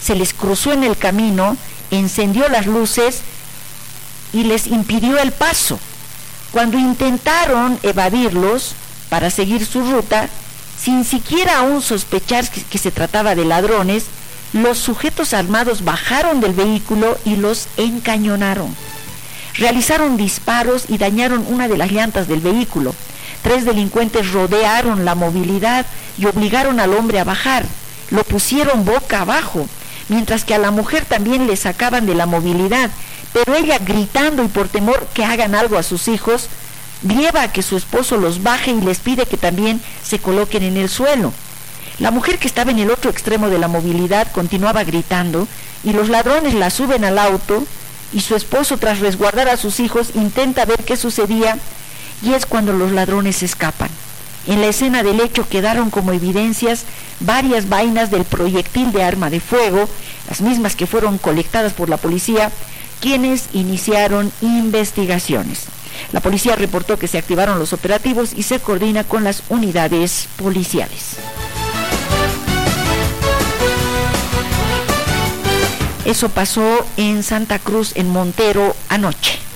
se les cruzó en el camino, encendió las luces y les impidió el paso. Cuando intentaron evadirlos para seguir su ruta, sin siquiera aún sospechar que se trataba de ladrones, los sujetos armados bajaron del vehículo y los encañonaron. Realizaron disparos y dañaron una de las llantas del vehículo. 3 delincuentes rodearon la movilidad y obligaron al hombre a bajar. Lo pusieron boca abajo, mientras que a la mujer también le sacaban de la movilidad, pero ella, gritando y por temor que hagan algo a sus hijos, lleva a que su esposo los baje y les pide que también se coloquen en el suelo. La mujer, que estaba en el otro extremo de la movilidad, continuaba gritando y los ladrones la suben al auto y su esposo, tras resguardar a sus hijos, intenta ver qué sucedía y es cuando los ladrones escapan. En la escena del hecho quedaron como evidencias varias vainas del proyectil de arma de fuego, las mismas que fueron colectadas por la policía, quienes iniciaron investigaciones. La policía reportó que se activaron los operativos y se coordina con las unidades policiales. Eso pasó en Santa Cruz, en Montero, anoche.